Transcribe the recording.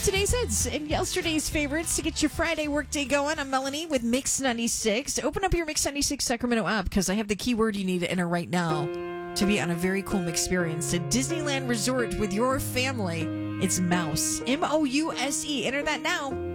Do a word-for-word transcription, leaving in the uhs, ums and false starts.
today's hits and yesterday's favorites to get your Friday workday going. I'm Melanie with Mix ninety-six. Open up your Mix ninety-six Sacramento app because I have the keyword you need to enter right now to be on a very cool experience at Disneyland Resort with your family. It's Mouse. M O U S E. Enter that now.